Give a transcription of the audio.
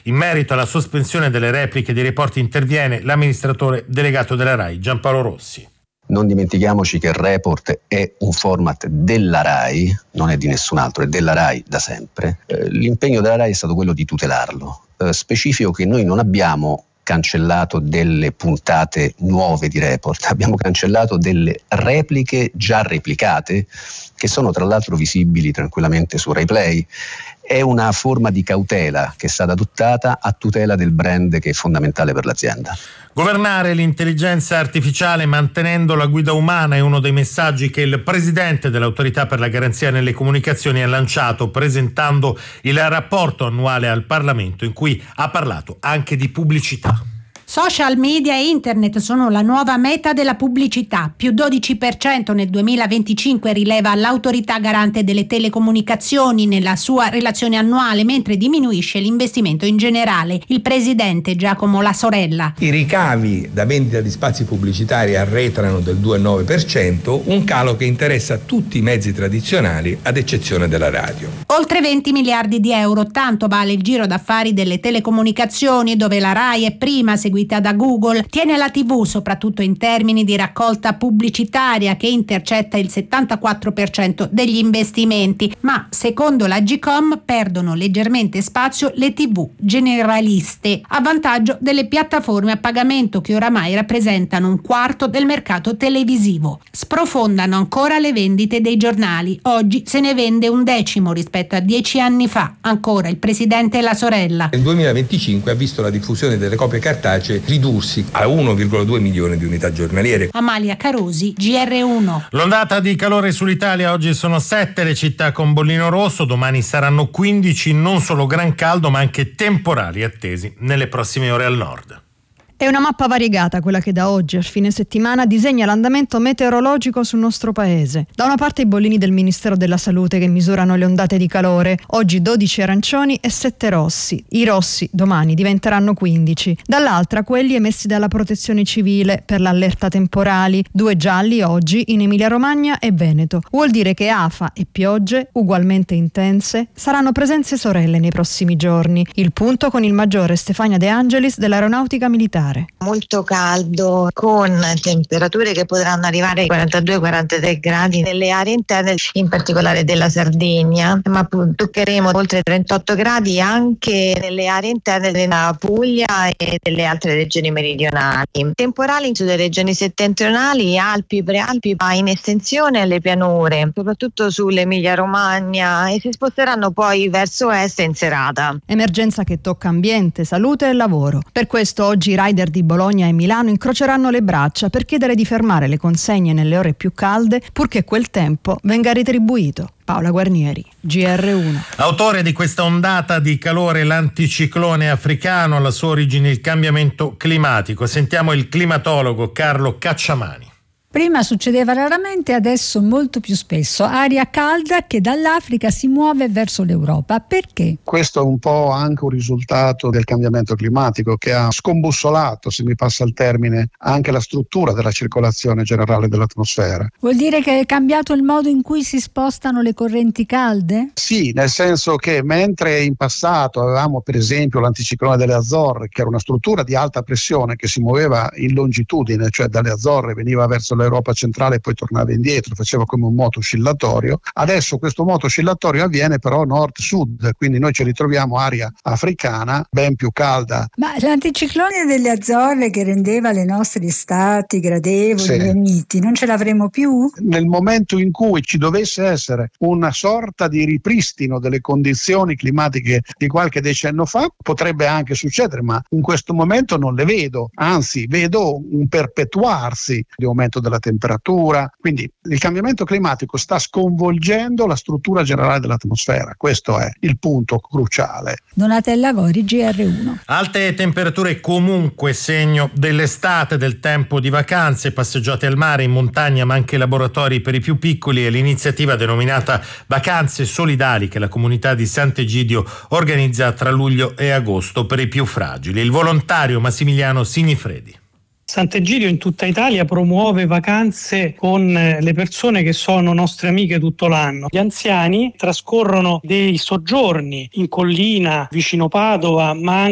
In merito alla sospensione delle repliche dei report interviene l'amministratore delegato della RAI, Giampaolo Rossi. Non dimentichiamoci che il report è un format della RAI, non è di nessun altro, è della RAI da sempre. L'impegno della RAI è stato quello di tutelarlo. Specifico che noi non abbiamo cancellato delle puntate nuove di report, abbiamo cancellato delle repliche già replicate che sono tra l'altro visibili tranquillamente su Rai Play. È una forma di cautela che è stata adottata a tutela del brand che è fondamentale per l'azienda. Governare l'intelligenza artificiale mantenendo la guida umana è uno dei messaggi che il presidente dell'Autorità per la garanzia nelle comunicazioni ha lanciato presentando il rapporto annuale al Parlamento, in cui ha parlato anche di pubblicità. Social media e internet sono la nuova meta della pubblicità, più 12% nel 2025 rileva l'Autorità garante delle telecomunicazioni nella sua relazione annuale, mentre diminuisce l'investimento in generale. Il presidente Giacomo La Sorella. I ricavi da vendita di spazi pubblicitari arretrano del 2,9%, un calo che interessa tutti i mezzi tradizionali ad eccezione della radio. Oltre 20 miliardi di euro, tanto vale il giro d'affari delle telecomunicazioni, dove la RAI è prima, seguita da Google, tiene la TV soprattutto in termini di raccolta pubblicitaria che intercetta il 74% degli investimenti, ma secondo la Gcom perdono leggermente spazio le TV generaliste a vantaggio delle piattaforme a pagamento che oramai rappresentano un quarto del mercato televisivo. Sprofondano ancora le vendite dei giornali, oggi se ne vende un decimo rispetto a 10 anni fa. Ancora il presidente La Sorella. Nel 2025 ha visto la diffusione delle copie cartacee ridursi a 1,2 milioni di unità giornaliere. Amalia Carosi, GR1. L'ondata di calore sull'Italia, oggi sono 7 le città con bollino rosso, domani saranno 15, non solo gran caldo ma anche temporali attesi nelle prossime ore al nord. È una mappa variegata quella che da oggi a fine settimana disegna l'andamento meteorologico sul nostro paese. Da una parte i bollini del Ministero della Salute che misurano le ondate di calore, oggi 12 arancioni e 7 rossi. I rossi domani diventeranno 15. Dall'altra quelli emessi dalla Protezione Civile per l'allerta temporali, 2 gialli oggi in Emilia-Romagna e Veneto. Vuol dire che afa e piogge, ugualmente intense, saranno presenze sorelle nei prossimi giorni. Il punto con il maggiore Stefania De Angelis dell'Aeronautica Militare. Molto caldo, con temperature che potranno arrivare ai 42-43 gradi nelle aree interne, in particolare della Sardegna, ma toccheremo oltre 38 gradi anche nelle aree interne della Puglia e delle altre regioni meridionali. Temporali sulle regioni settentrionali, Alpi, Prealpi, ma in estensione alle pianure, soprattutto sull'Emilia Romagna, e si sposteranno poi verso est in serata. Emergenza che tocca ambiente, salute e lavoro. Per questo oggi i rider di Bologna e Milano incroceranno le braccia per chiedere di fermare le consegne nelle ore più calde purché quel tempo venga retribuito. Paola Guarnieri, GR1. Autore di questa ondata di calore, l'anticiclone africano, alla sua origine il cambiamento climatico. Sentiamo il climatologo Carlo Cacciamani. Prima succedeva raramente, adesso molto più spesso. Aria calda che dall'Africa si muove verso l'Europa. Perché? Questo è un po' anche un risultato del cambiamento climatico che ha scombussolato, se mi passa il termine, anche la struttura della circolazione generale dell'atmosfera. Vuol dire che è cambiato il modo in cui si spostano le correnti calde? Sì, nel senso che mentre in passato avevamo per esempio l'anticiclone delle Azzorre, che era una struttura di alta pressione che si muoveva in longitudine, cioè dalle Azzorre veniva verso l'Europa centrale e poi tornava indietro, faceva come un moto oscillatorio. Adesso questo moto oscillatorio avviene però nord-sud, quindi noi ci ritroviamo aria africana ben più calda. Ma l'anticiclone delle Azzorre che rendeva le nostre estati gradevoli, e miti, non ce l'avremo più? Nel momento in cui ci dovesse essere una sorta di ripristino delle condizioni climatiche di qualche decennio fa, potrebbe anche succedere, ma in questo momento non le vedo, anzi vedo un perpetuarsi di aumento della temperatura, quindi il cambiamento climatico sta sconvolgendo la struttura generale dell'atmosfera, questo è il punto cruciale. Donatella Gori, GR1. Alte temperature comunque segno dell'estate, del tempo di vacanze, passeggiate al mare, in montagna, ma anche laboratori per i più piccoli, e l'iniziativa denominata Vacanze Solidali che la comunità di Sant'Egidio organizza tra luglio e agosto per i più fragili. Il volontario Massimiliano Signifredi. Sant'Egidio in tutta Italia promuove vacanze con le persone che sono nostre amiche tutto l'anno. Gli anziani trascorrono dei soggiorni in collina vicino Padova, ma anche